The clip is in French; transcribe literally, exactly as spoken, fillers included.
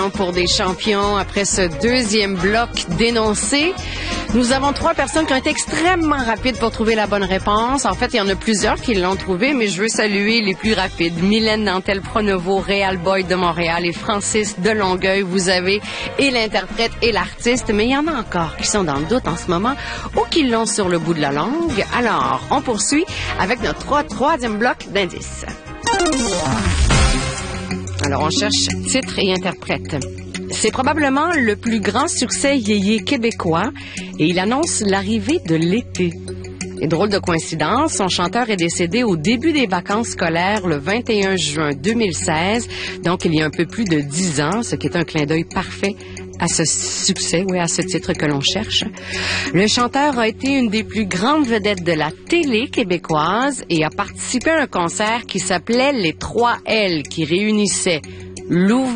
temps pour des champions après ce deuxième bloc dénoncé. Nous avons trois personnes qui ont été extrêmement rapides pour trouver la bonne réponse. En fait, il y en a plusieurs qui l'ont trouvé, mais je veux saluer les plus rapides. Mylène Nantel-Pronovo, Réal Boyd de Montréal et Francis de Longueuil. Vous avez et l'interprète et l'artiste, mais il y en a encore qui sont dans le doute en ce moment ou qui l'ont sur le bout de la langue. Alors, on poursuit avec notre trois, troisième bloc d'indices. Alors, on cherche titre et interprète. C'est probablement le plus grand succès yéyé québécois et il annonce l'arrivée de l'été. Et drôle de coïncidence, son chanteur est décédé au début des vacances scolaires le vingt et un juin deux mille seize, donc il y a un peu plus de dix ans, ce qui est un clin d'œil parfait à ce succès, oui, à ce titre que l'on cherche. Le chanteur a été une des plus grandes vedettes de la télé québécoise et a participé à un concert qui s'appelait Les trois L, qui réunissait Lou